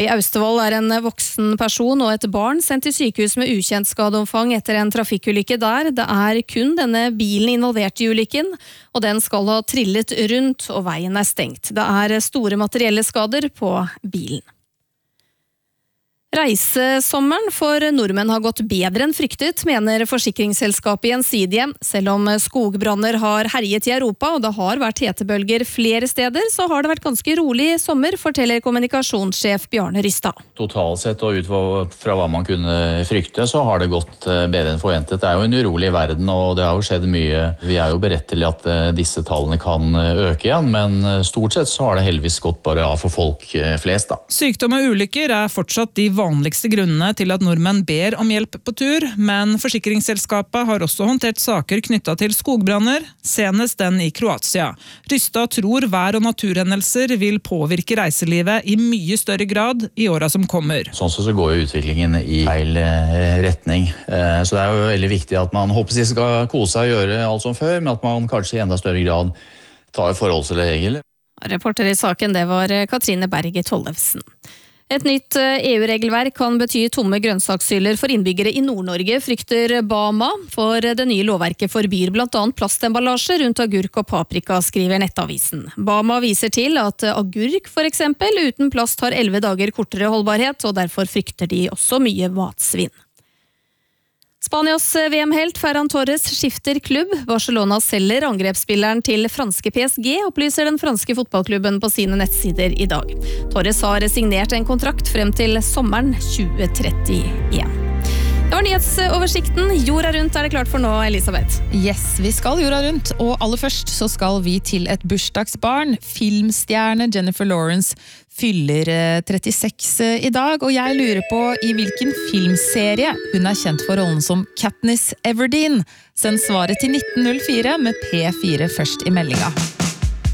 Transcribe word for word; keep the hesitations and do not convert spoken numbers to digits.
I Austevoll er en voksen person og et barn sendt til sykehus med ukjent skadeomfang etter en trafikkulykke der. Det er kun denne bilen involvert i ulykken, og den skal ha trillet rundt, og veien er stengt. Det er store materielle skader på bilen. Reisesommeren for nordmenn har gått bedre enn fryktet, mener forsikringsselskapet Gjensidige. Selv om skogbranner har herjet i Europa, og det har vært hetebølger flere steder, så har det vært ganske rolig sommer, forteller kommunikasjonssjef Bjarne Rystad. Totalt sett og ut fra hva man kunne frykte, så har det gått bedre enn forventet. Det er jo en urolig verden, og det har jo skjedd mye. Vi er jo beredt til at disse tallene kan øke igjen, men stort sett så har det heldigvis gått bare av for folk flest, da. Sykdom og ulykker er fortsatt de vanligste grunnene til at nordmenn ber om hjelp på tur, men forsikringsselskapet har også håndtert saker knyttet til skogbranner, senest den i Kroatia. Rystad tror vær- og naturhendelser vil påvirke reiselivet i mye større grad i åra som kommer. Sånn så går jo utviklingen i feil retning, så det er jo veldig viktig at man håper de skal kose seg og gjøre alt som før, men at man kanskje i enda større grad tar forholdsregler. Reporter i saken, det var Katrine Berge Tollefsen. Et nytt E U-regelverk kan bety tomme grønnsakshyller for innbyggere i Nord-Norge, frykter Bama, for det nye lovverket forbyr blant annet plastemballasje rundt agurk og paprika, skriver Nettavisen. Bama viser til at agurk for eksempel uten plast har elleve dager kortere holdbarhet, og derfor frykter de også mye matsvinn. Spanias V M-helt Ferran Torres skifter klubb. Barcelona selger angrepsspilleren til franske P S G, opplyser den franske fotballklubben på sine nettsider i dag. Torres har signert en kontrakt frem til sommeren tjue trettien. Det var nyhetsoversikten. Jorda rundt er det klart for nå, Elisabeth. Yes, vi skal jorda rundt, og aller først så skal vi til et bursdagsbarn. Filmstjerne Jennifer Lawrence fyller trettiseks i dag, og jeg lurer på i hvilken filmserie hun er kjent for rollen som Katniss Everdeen. Send svaret til nitten null fire med P fire først i meldinga.